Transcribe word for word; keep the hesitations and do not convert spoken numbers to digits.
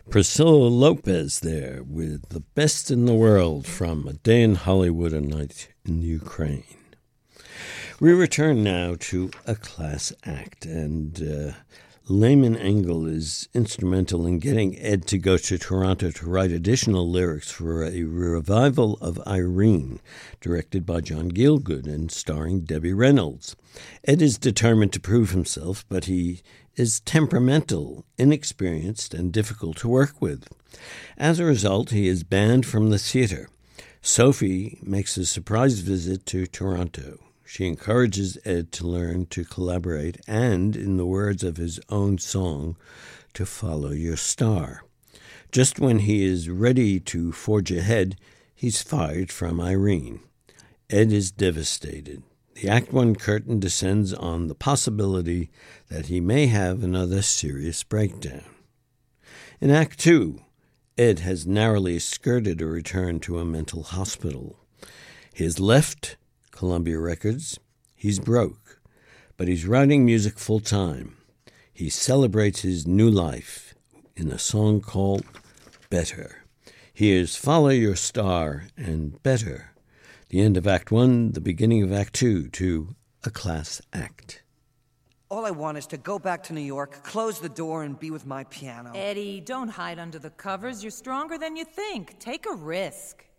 Priscilla Lopez there with The Best in the World from A Day in Hollywood, A Night in Ukraine. We return now to A Class Act, and uh, Lehman Engel is instrumental in getting Ed to go to Toronto to write additional lyrics for a revival of Irene, directed by John Gielgud and starring Debbie Reynolds. Ed is determined to prove himself, but he is temperamental, inexperienced, and difficult to work with. As a result, he is banned from the theater. Sophie makes a surprise visit to Toronto. She encourages Ed to learn to collaborate and, in the words of his own song, to follow your star. Just when he is ready to forge ahead, he's fired from Irene. Ed is devastated. The Act One curtain descends on the possibility that he may have another serious breakdown. In Act Two, Ed has narrowly skirted a return to a mental hospital. He has left Columbia Records. He's broke, but he's writing music full-time. He celebrates his new life in a song called Better. Here's Follow Your Star and Better. The end of Act One, the beginning of Act Two, to A Class Act. All I want is to go back to New York, close the door, and be with my piano. Eddie, don't hide under the covers. You're stronger than you think. Take a risk.